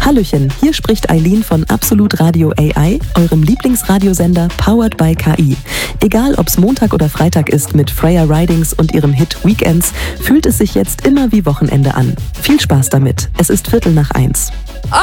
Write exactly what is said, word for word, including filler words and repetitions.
Hallöchen, hier spricht Eileen von Absolut Radio A I, eurem Lieblingsradiosender powered by K I. Egal ob's Montag oder Freitag ist mit Freya Ridings und ihrem Hit Weekends, fühlt es sich jetzt immer wie Wochenende an. Viel Spaß damit. Es ist Viertel nach eins.